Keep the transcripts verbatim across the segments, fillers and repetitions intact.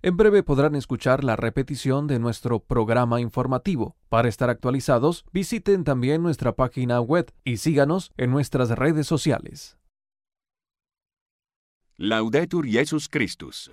En breve podrán escuchar la repetición de nuestro programa informativo. Para estar actualizados, visiten también nuestra página web y síganos en nuestras redes sociales. Laudetur Jesus Christus.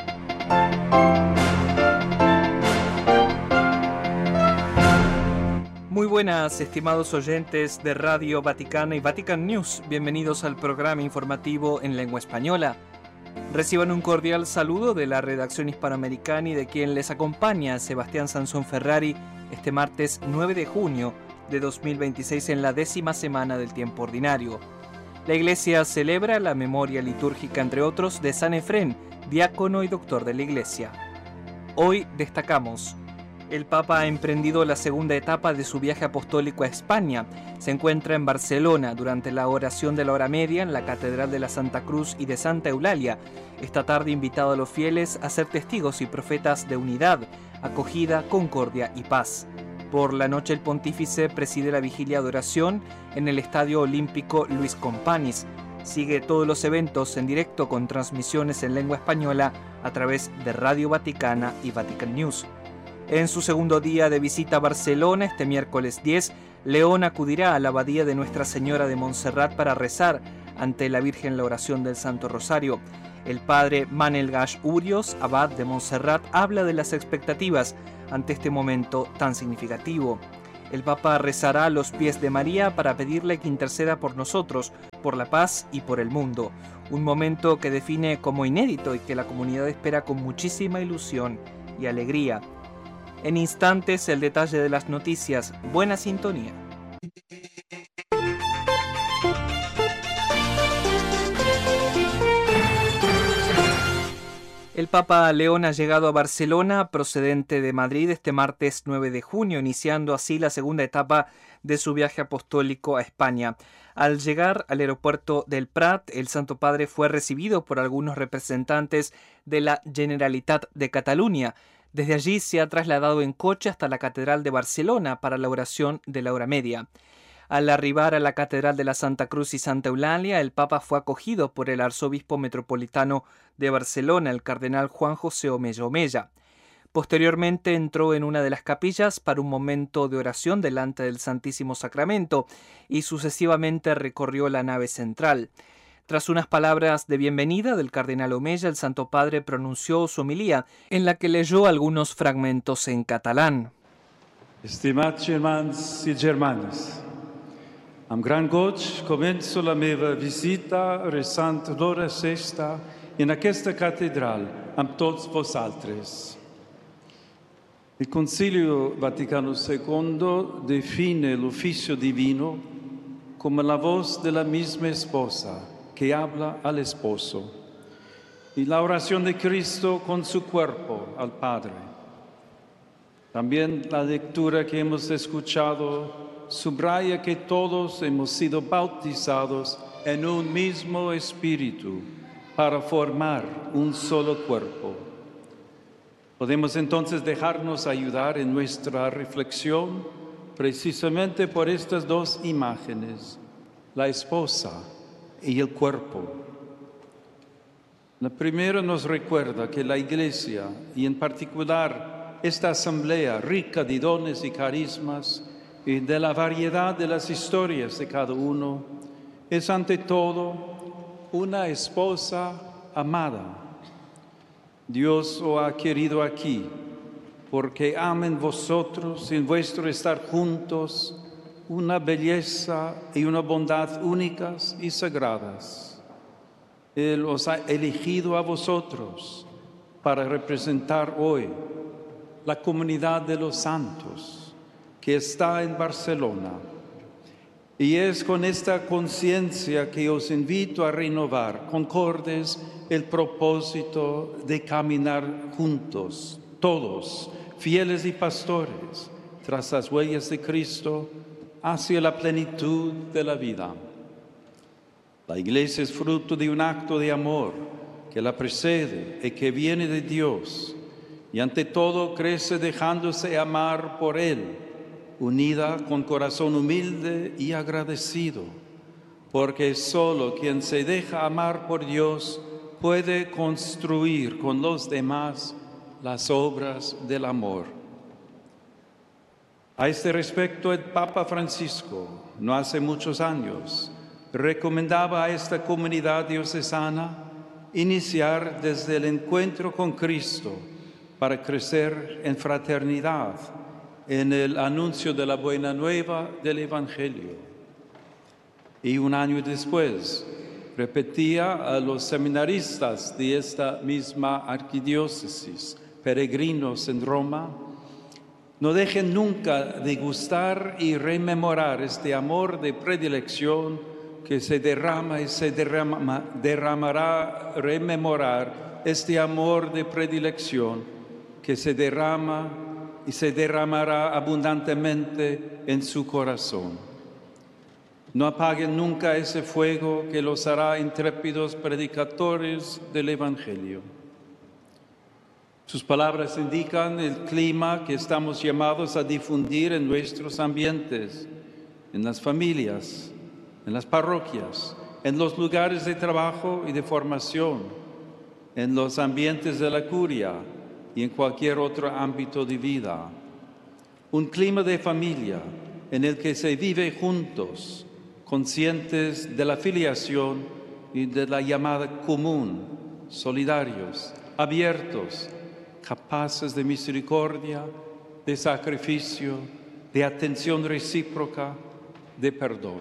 Muy buenas, estimados oyentes de Radio Vaticana y Vatican News. Bienvenidos al programa informativo en lengua española. Reciban un cordial saludo de la redacción hispanoamericana y de quien les acompaña, Sebastián Sansón Ferrari, este martes nueve de junio de dos mil veintiséis en la décima semana del tiempo ordinario. La Iglesia celebra la memoria litúrgica, entre otros, de San Efrén, diácono y doctor de la Iglesia. Hoy destacamos: el Papa ha emprendido la segunda etapa de su viaje apostólico a España. Se encuentra en Barcelona durante la oración de la hora media en la Catedral de la Santa Cruz y de Santa Eulalia. Esta tarde invitado a los fieles a ser testigos y profetas de unidad, acogida, concordia y paz. Por la noche el pontífice preside la vigilia de oración en el Estadio Olímpico Luis Companys. Sigue todos los eventos en directo con transmisiones en lengua española a través de Radio Vaticana y Vatican News. En su segundo día de visita a Barcelona, este miércoles diez, León acudirá a la abadía de Nuestra Señora de Montserrat para rezar ante la Virgen la oración del Santo Rosario. El padre Manel Gash Urios, abad de Montserrat, habla de las expectativas ante este momento tan significativo. El Papa rezará a los pies de María para pedirle que interceda por nosotros, por la paz y por el mundo. Un momento que define como inédito y que la comunidad espera con muchísima ilusión y alegría. En instantes, el detalle de las noticias. Buena sintonía. El Papa León ha llegado a Barcelona procedente de Madrid este martes nueve de junio, iniciando así la segunda etapa de su viaje apostólico a España. Al llegar al aeropuerto del Prat, el Santo Padre fue recibido por algunos representantes de la Generalitat de Cataluña. Desde allí se ha trasladado en coche hasta la Catedral de Barcelona para la oración de la hora media. Al arribar a la Catedral de la Santa Cruz y Santa Eulalia, el Papa fue acogido por el arzobispo metropolitano de Barcelona, el cardenal Juan José Omeya Omeya. Posteriormente entró en una de las capillas para un momento de oración delante del Santísimo Sacramento y sucesivamente recorrió la nave central. Tras unas palabras de bienvenida del cardenal Omeya, el Santo Padre pronunció su homilía, en la que leyó algunos fragmentos en catalán. Estimats germans i germanes, amb gran goig començo la meva visita resant l'hora sexta en aquesta catedral amb tots vosaltres. Il Concilio Vaticano segundo define el oficio divino como la voz de la misma esposa que habla al esposo, y la oración de Cristo con su cuerpo al Padre. También la lectura que hemos escuchado subraya que todos hemos sido bautizados en un mismo espíritu para formar un solo cuerpo. Podemos entonces dejarnos ayudar en nuestra reflexión precisamente por estas dos imágenes, la esposa y el cuerpo. La primera nos recuerda que la Iglesia, y en particular esta asamblea rica de dones y carismas y de la variedad de las historias de cada uno, es ante todo una esposa amada. Dios os ha querido aquí porque ama en vosotros, en vuestro estar juntos, una belleza y una bondad únicas y sagradas. Él os ha elegido a vosotros para representar hoy la comunidad de los santos que está en Barcelona. Y es con esta conciencia que os invito a renovar, concordes, el propósito de caminar juntos, todos, fieles y pastores, tras las huellas de Cristo, hacia la plenitud de la vida. La Iglesia es fruto de un acto de amor que la precede y que viene de Dios, y ante todo crece dejándose amar por Él, unida con corazón humilde y agradecido, porque solo quien se deja amar por Dios puede construir con los demás las obras del amor. A este respecto, el Papa Francisco, no hace muchos años, recomendaba a esta comunidad diocesana iniciar desde el encuentro con Cristo para crecer en fraternidad, en el anuncio de la buena nueva del Evangelio. Y un año después, repetía a los seminaristas de esta misma arquidiócesis, peregrinos en Roma: no dejen nunca de gustar y rememorar este amor de predilección que se derrama y se derrama, derramará, rememorar este amor de predilección que se derrama y se derramará abundantemente en su corazón. No apaguen nunca ese fuego que los hará intrépidos predicadores del Evangelio. Sus palabras indican el clima que estamos llamados a difundir en nuestros ambientes, en las familias, en las parroquias, en los lugares de trabajo y de formación, en los ambientes de la curia y en cualquier otro ámbito de vida. Un clima de familia en el que se vive juntos, conscientes de la filiación y de la llamada común, solidarios, abiertos, capaces de misericordia, de sacrificio, de atención recíproca, de perdón.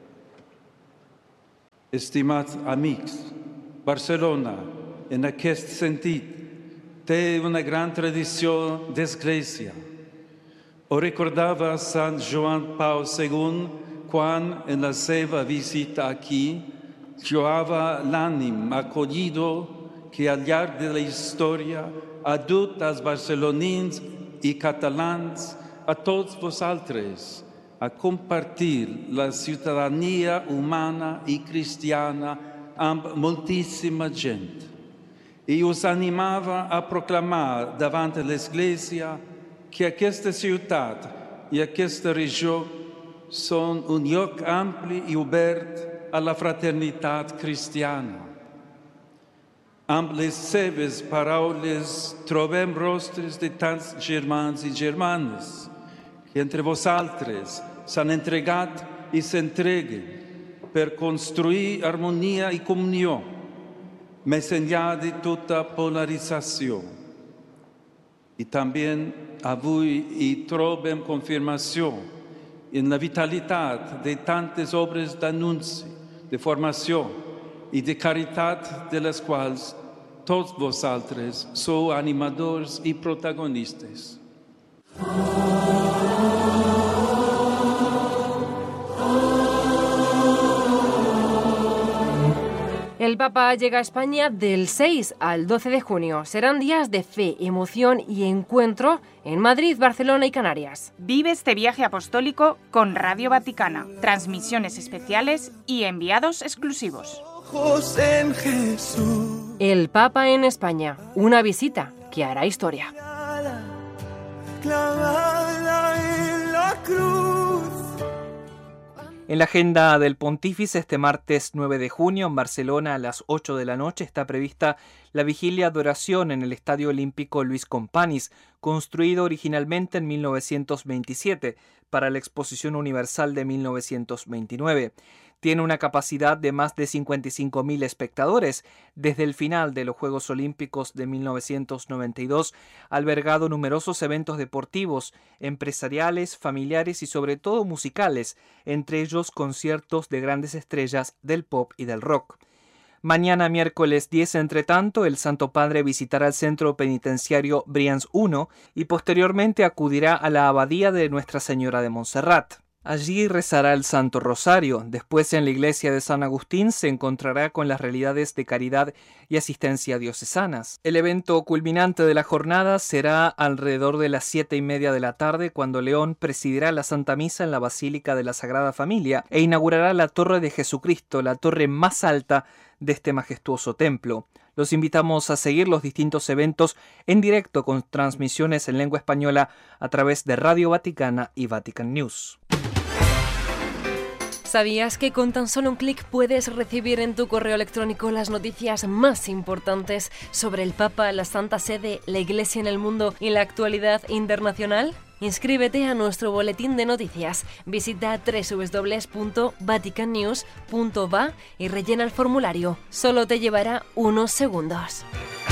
Estimats amics, Barcelona, en aquest sentit, té una gran tradició d'església. Ho recordava Sant Joan Pau segon quan, en la seva visita aquí, lloava l'ànim acollido que al llarg de la història ha dut als barcelonins i catalans, a tots vosaltres, a compartir la ciutadania humana i cristiana amb moltíssima gent. I us animava a proclamar davant l'Església que aquesta ciutat i aquesta regió són un lloc ampli i obert a la fraternitat cristiana. Amb les seves paraules trobem rostres de tants germans i germanes que entre vosaltres s'han entregat i s'entreguen per construir harmonia i comunió, més enllà de tota polarització. I també avui hi trobem confirmació en la vitalitat de tantes obres d'anunci, de formació i de caritat de les quals tots vosaltres sou animadors i protagonistes. El Papa llega a España del seis al doce de junio. Serán días de fe, emoción y encuentro en Madrid, Barcelona y Canarias. Vive este viaje apostólico con Radio Vaticana, transmisiones especiales y enviados exclusivos. En Jesús. El Papa en España, una visita que hará historia. Clavada en la cruz. En la agenda del Pontífice, este martes nueve de junio, en Barcelona, a las ocho de la noche, está prevista la vigilia de oración en el Estadio Olímpico Luis Companys, construido originalmente en mil novecientos veintisiete para la Exposición Universal de mil novecientos veintinueve. Tiene una capacidad de más de cincuenta y cinco mil espectadores. Desde el final de los Juegos Olímpicos de mil novecientos noventa y dos ha albergado numerosos eventos deportivos, empresariales, familiares y sobre todo musicales, entre ellos conciertos de grandes estrellas del pop y del rock. Mañana miércoles diez, entre tanto, el Santo Padre visitará el centro penitenciario Brians uno y posteriormente acudirá a la abadía de Nuestra Señora de Montserrat. Allí rezará el Santo Rosario. Después, en la iglesia de San Agustín, se encontrará con las realidades de caridad y asistencia diocesanas. El evento culminante de la jornada será alrededor de las siete y media de la tarde, cuando León presidirá la Santa Misa en la Basílica de la Sagrada Familia e inaugurará la Torre de Jesucristo, la torre más alta de este majestuoso templo. Los invitamos a seguir los distintos eventos en directo con transmisiones en lengua española a través de Radio Vaticana y Vatican News. ¿Sabías que con tan solo un clic puedes recibir en tu correo electrónico las noticias más importantes sobre el Papa, la Santa Sede, la Iglesia en el mundo y la actualidad internacional? Inscríbete a nuestro boletín de noticias. Visita doble u doble u doble u punto vatican news punto va y rellena el formulario. Solo te llevará unos segundos.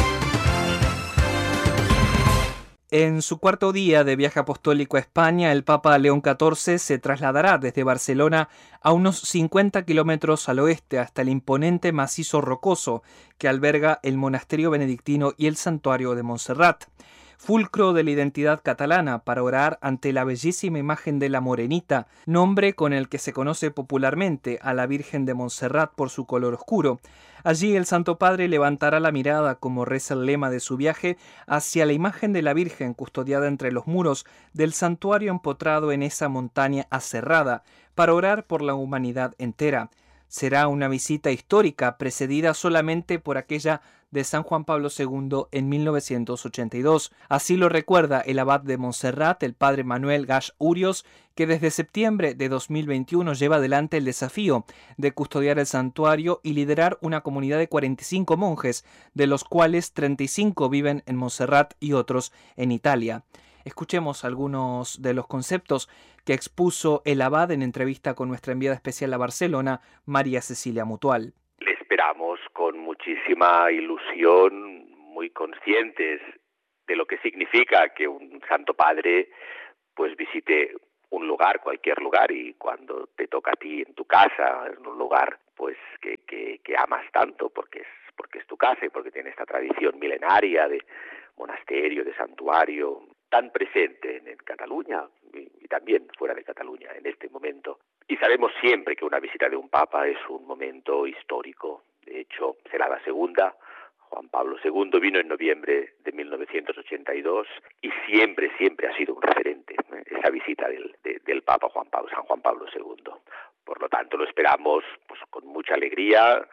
En su cuarto día de viaje apostólico a España, el Papa León catorce se trasladará desde Barcelona a unos cincuenta kilómetros al oeste hasta el imponente macizo rocoso que alberga el monasterio benedictino y el santuario de Montserrat, fulcro de la identidad catalana, para orar ante la bellísima imagen de la Morenita, nombre con el que se conoce popularmente a la Virgen de Montserrat por su color oscuro. Allí el Santo Padre levantará la mirada, como reza el lema de su viaje, hacia la imagen de la Virgen custodiada entre los muros del santuario empotrado en esa montaña aserrada, para orar por la humanidad entera. Será una visita histórica precedida solamente por aquella de San Juan Pablo segundo en mil novecientos ochenta y dos. Así lo recuerda el abad de Montserrat, el padre Manuel Gasch Urios, que desde septiembre de dos mil veintiuno lleva adelante el desafío de custodiar el santuario y liderar una comunidad de cuarenta y cinco monjes, de los cuales treinta y cinco viven en Montserrat y otros en Italia. Escuchemos algunos de los conceptos que expuso el abad en entrevista con nuestra enviada especial a Barcelona, María Cecilia Mutual. Le esperamos con muchísima ilusión, muy conscientes de lo que significa que un Santo Padre pues visite un lugar, cualquier lugar, y cuando te toca a ti en tu casa, en un lugar pues que, que, que amas tanto porque es, porque es tu casa y porque tiene esta tradición milenaria de monasterio, de santuario, tan presente en, en Cataluña y, y también fuera de Cataluña en este momento. Y sabemos siempre que una visita de un papa es un momento histórico. De hecho, será la segunda. Juan Pablo segundo vino en noviembre de mil novecientos ochenta y dos y siempre, siempre ha sido un referente, ¿eh? esa visita del, de, del Papa Juan Pablo, San Juan Pablo segundo. Por lo tanto, lo esperamos pues, con mucha alegría.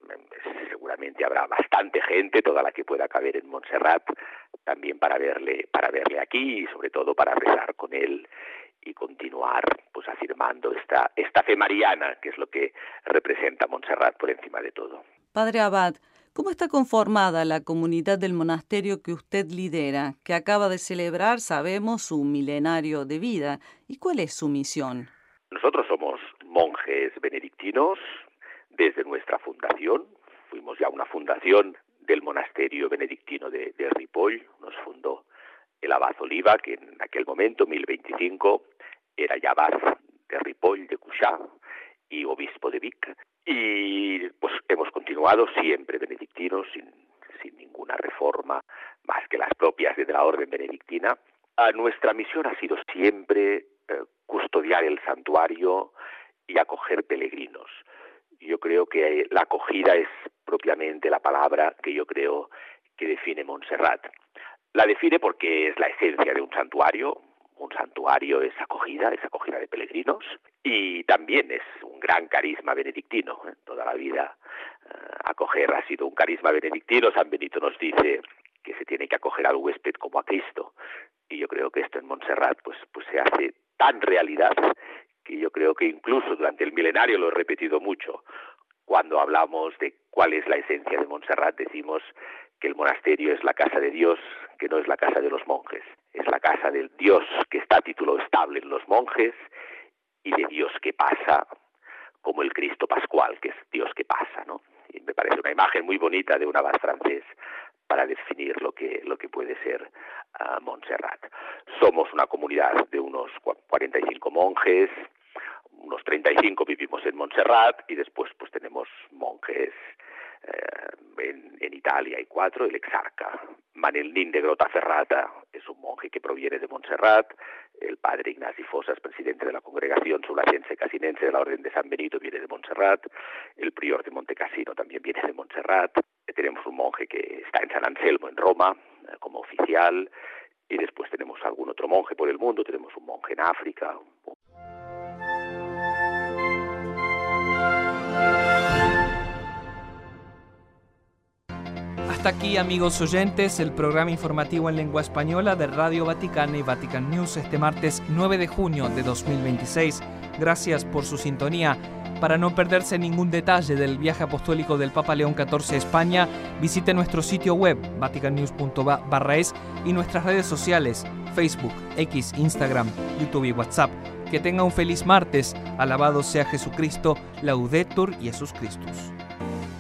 Seguramente habrá bastante gente, toda la que pueda caber en Montserrat, también para verle, para verle aquí y sobre todo para rezar con él y continuar pues afirmando esta, esta fe mariana, que es lo que representa Montserrat por encima de todo. Padre Abad, ¿cómo está conformada la comunidad del monasterio que usted lidera, que acaba de celebrar, sabemos, su milenario de vida? ¿Y cuál es su misión? Nosotros somos monjes benedictinos desde nuestra fundación. Fuimos ya una fundación del monasterio benedictino de, de Ripoll. Nos fundó el abad Oliva, que en aquel momento, mil veinticinco, era ya abad de Ripoll, de Cuixà, y obispo de Vic. Y pues hemos continuado siempre benedictinos, sin, sin ninguna reforma más que las propias de la orden benedictina. A nuestra misión ha sido siempre eh, custodiar el santuario y acoger peregrinos. Yo creo que la acogida es propiamente la palabra que yo creo que define Montserrat. La define porque es la esencia de un santuario. Un santuario es acogida, es acogida de peregrinos, y también es un gran carisma benedictino. ¿eh? Toda la vida eh, acoger ha sido un carisma benedictino. San Benito nos dice que se tiene que acoger al huésped como a Cristo, y yo creo que esto en Montserrat pues, pues se hace tan realidad que yo creo que incluso durante el milenario, lo he repetido mucho, cuando hablamos de cuál es la esencia de Montserrat, decimos que el monasterio es la casa de Dios, que no es la casa de los monjes. Es la casa del Dios que está a título estable en los monjes y de Dios que pasa como el Cristo Pascual, que es Dios que pasa, ¿no? Y me parece una imagen muy bonita de un abad francés para definir lo que, lo que puede ser uh, Montserrat. Somos una comunidad de unos cuarenta y cinco monjes, unos treinta y cinco vivimos en Montserrat y después pues tenemos monjes eh, en, en Italia hay cuatro, el exarca Manelín de Grottaferrata es un monje que proviene de Montserrat, el padre Ignasi Fosas, presidente de la congregación sulacense casinense de la Orden de San Benito, viene de Montserrat, el prior de Montecassino también viene de Montserrat, tenemos un monje que está en San Anselmo en Roma eh, como oficial, y después tenemos algún otro monje por el mundo, tenemos un monje en África. Un... Hasta aquí, amigos oyentes, el programa informativo en lengua española de Radio Vaticana y Vatican News este martes nueve de junio de dos mil veintiséis. Gracias por su sintonía Para no perderse ningún detalle del viaje apostólico del Papa León catorce a España, visite nuestro sitio web vatican news punto va barra es y nuestras redes sociales Facebook, X, Instagram, YouTube y WhatsApp. Que tenga un feliz martes. Alabado sea Jesucristo. Laudetur Jesus Christus.